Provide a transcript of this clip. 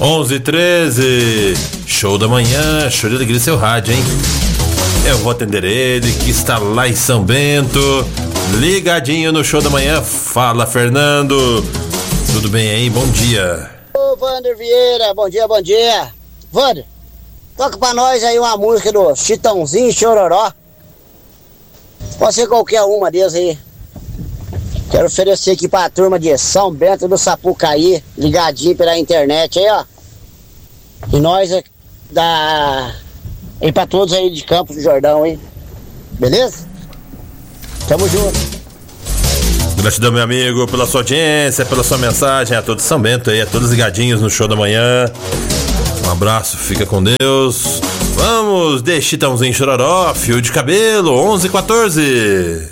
11h13, show da manhã, show de alegria seu rádio, hein? Eu vou atender ele, que está lá em São Bento, ligadinho no show da manhã. Fala, Fernando. Tudo bem aí? Bom dia. Ô, Wander Vieira, bom dia, bom dia. Wander, toca pra nós aí uma música do Chitãozinho e Chororó. Pode ser qualquer uma deles aí. Quero oferecer aqui pra turma de São Bento do Sapucaí, ligadinho pela internet aí, ó. E nós e pra todos aí de Campos do Jordão, hein? Beleza? Tamo junto. Gratidão, meu amigo, pela sua audiência, pela sua mensagem. A todos São Bento aí, a todos ligadinhos no show da manhã. Um abraço, fica com Deus. Vamos de Chitãozinho Chororó, Fio de Cabelo, 11h14.